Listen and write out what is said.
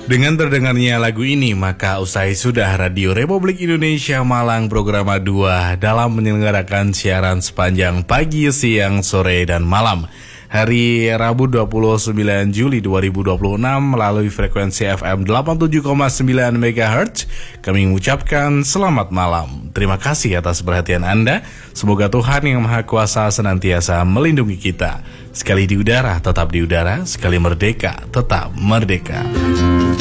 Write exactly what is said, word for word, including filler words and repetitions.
Dengan terdengarnya lagu ini, maka usai sudah Radio Republik Indonesia Malang Programa dua dalam menyelenggarakan siaran sepanjang pagi, siang, sore, dan malam. Hari Rabu dua puluh sembilan Juli dua ribu dua puluh enam melalui frekuensi F M delapan puluh tujuh koma sembilan megahertz, kami mengucapkan selamat malam. Terima kasih atas perhatian Anda. Semoga Tuhan Yang Maha Kuasa senantiasa melindungi kita. Sekali di udara, tetap di udara. Sekali merdeka, tetap merdeka.